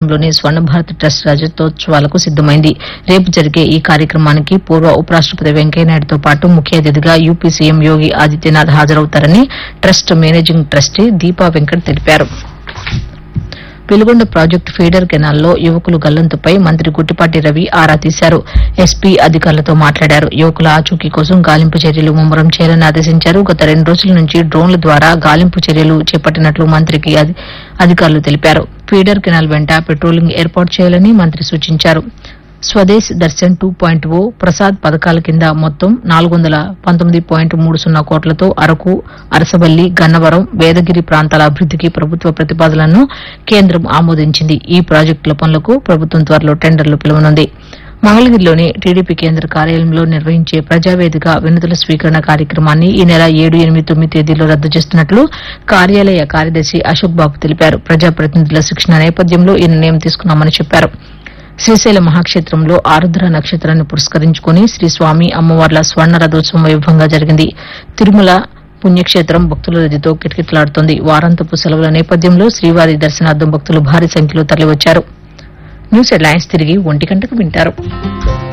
నగరంలోని స్వర్ణ భారత్ ట్రస్ట్ రజతోత్సవాలకు సిద్దమైంది. రేపు జరిగే ఈ కార్యక్రమానికి పూర్వ ఉపరాష్టపతి వెంకయ్యనాయుడుతో పాటు ముఖ్య అతిథిగా UP CM Yogi Adityanath హాజరవుతారని trust managing trustee Deepa Venkat తెలిపారు. వెలుగొండ ప్రాజెక్టు ఫీడర్ కెనాల్లో యువకులు గల్లంతుపై మంత్రి గుట్టిపాటి రవి ఆరా తీశారు. ఎస్పీ అధికారులతో మాట్లాడారు. యువకుల ఆచూకీ కోసం గాలింపు చర్యలు ముమ్మరం చేయాలని ఆదేశించారు. గత 2 రోజుల నుంచి డ్రోన్ల ద్వారా గాలింపు చర్యలు చేపట్టినట్లు మంత్రికి అధికారులు తెలిపారు. ఫీడర్ కెనాల్ వెంట పెట్రోలింగ్ ఏర్పాటు చేయాలని మంత్రి సూచించారు. స్వదేశ్ దర్శన్ 2.0 ప్రసాద్ పథకాల కింద మొత్తం 419.30 కోట్లతో అరకు, అరసవల్లి, గన్నవరం, వేదగిరి ప్రాంతాల అభివృద్దికి ప్రభుత్వ ప్రతిపాదనలను కేంద్రం ఆమోదించింది. ఈ ప్రాజెక్టుల పనులకు ప్రభుత్వం త్వరలో టెండర్లు పిలువనుంది. మంగళగిరిలోని టీడీపీ కేంద్ర కార్యాలయంలో నిర్వహించే ప్రజావేదిక వినతుల స్వీకరణ కార్యక్రమాన్ని ఈ నెల 7, 8, 9 తేదీల్లో రద్దు చేస్తున్నట్లు కార్యాలయ కార్యదర్శి అశోక్ బాబు తెలిపారు. ప్రజాప్రతినిధుల శిక్షణ నేపథ్యంలో ఈ నిర్ణయం తీసుకున్నామని చెప్పారు. శ్రీశైల మహాక్షేత్రంలో ఆరుద్ర నక్షత్రాన్ని పురస్కరించుకుని శ్రీ స్వామి అమ్మవార్ల స్వర్ణ రథోత్సవం వైభవంగా జరిగింది. తిరుమల పుణ్యక్షేత్రం భక్తుల రద్దీతో కిటకిటలాడుతోంది. వారాంతపు సెలవుల నేపథ్యంలో శ్రీవారి దర్శనార్థం భక్తులు భారీ సంఖ్యలో తరలివచ్చారు. న్యూస్ హెడ్లైన్స్ తిరిగి 1 గంటకు వింటారు.